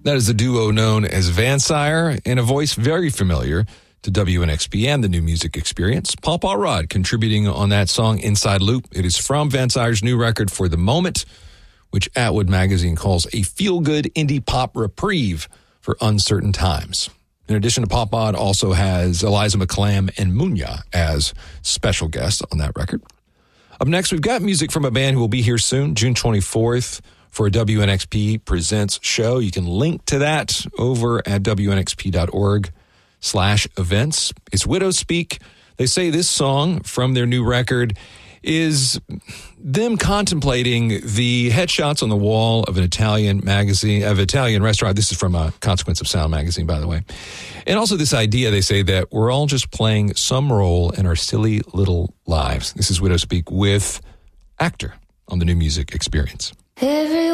That is the duo known as Vansire, and a voice very familiar to WNXP and the New Music Experience. Paul Rod contributing on that song, Inside Loop. It is from Vansire's new record, For the Moment, which Atwood Magazine calls a feel-good indie pop reprieve for uncertain times. In addition to Pop Pod, also has Eliza McClam and Munya as special guests on that record. Up next, we've got music from a band who will be here soon, June 24th, for a WNXP Presents show. You can link to that over at wnxp.org/events. It's Widow Speak. They say this song from their new record is them contemplating the headshots on the wall of an Italian restaurant. This is from Consequence of Sound magazine, by the way. And also this idea, they say, that we're all just playing some role in our silly little lives. This is Widow Speak with Actor on the New Music Experience.